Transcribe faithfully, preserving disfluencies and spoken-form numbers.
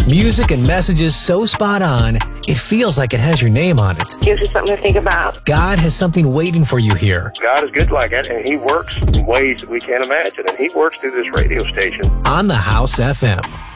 Music and messages so spot on, it feels like it has your name on it. Gives you something to think about. God has something waiting for you here. God is good like that, and He works in ways that we can't imagine, and He works through this radio station. On the House F M.